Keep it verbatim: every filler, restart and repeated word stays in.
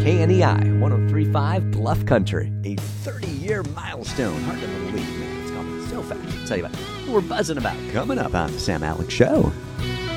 K N E I one oh three point five Bluff Country. A thirty-year milestone. Hard to believe, man. It's gone so fast. I'll tell you about what we're buzzing about coming up on the Sam Alex Show.